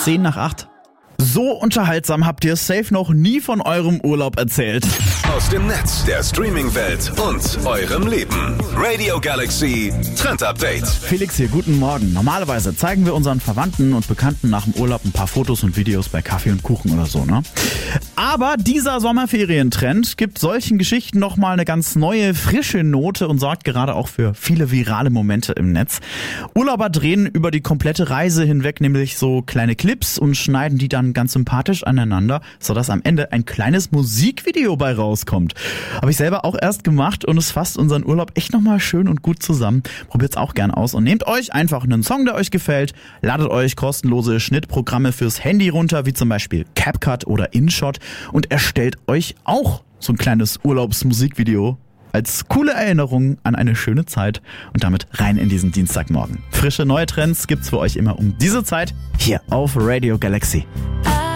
7:10. So unterhaltsam habt ihr safe noch nie von eurem Urlaub erzählt. Aus dem Netz, der Streaming-Welt und eurem Leben. Radio Galaxy Trend Update. Felix hier, guten Morgen. Normalerweise zeigen wir unseren Verwandten und Bekannten nach dem Urlaub ein paar Fotos und Videos bei Kaffee und Kuchen oder so, ne? Aber dieser Sommerferientrend gibt solchen Geschichten nochmal eine ganz neue, frische Note und sorgt gerade auch für viele virale Momente im Netz. Urlauber drehen über die komplette Reise hinweg nämlich so kleine Clips und schneiden die dann ganz sympathisch aneinander, sodass am Ende ein kleines Musikvideo bei rauskommt. Habe ich selber auch erst gemacht und es fasst unseren Urlaub echt nochmal schön und gut zusammen. Probiert's auch gern aus und nehmt euch einfach einen Song, der euch gefällt, ladet euch kostenlose Schnittprogramme fürs Handy runter, wie zum Beispiel CapCut oder InShot und erstellt euch auch so ein kleines Urlaubsmusikvideo als coole Erinnerung an eine schöne Zeit und damit rein in diesen Dienstagmorgen. Frische neue Trends gibt's für euch immer um diese Zeit hier auf Radio Galaxy.